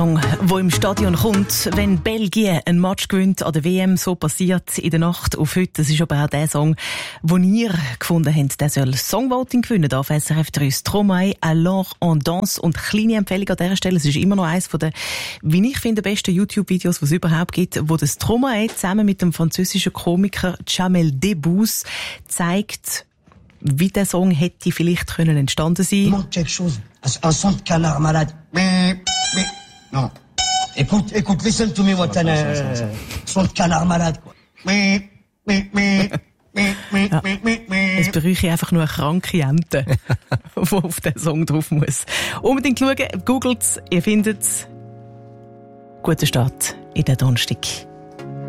Wo im Stadion kommt, wenn Belgien ein Match gewinnt an der WM, so passiert in der Nacht auf heute. Das ist aber auch der Song, den ihr gefunden habt. Der soll Songvoting gewinnen, da auf SRF 3. Stromae, Alors on danse. Und kleine Empfehlung an dieser Stelle, es ist immer noch eines von den, wie ich finde, besten YouTube-Videos, die es überhaupt gibt, wo das Stromae zusammen mit dem französischen Komiker Jamel Debbouze zeigt, wie der Song hätte vielleicht können entstanden sein. Quelque chose, un son de canard malade. Non. Écoute, listen to me, Watana. Son de canard malade, quoi. Ja, es bräuchte einfach nur eine kranke Ente, die auf den Song drauf muss. Unbedingt schauen, googelt es, ihr findet es. Guten Start in den Donnerstag.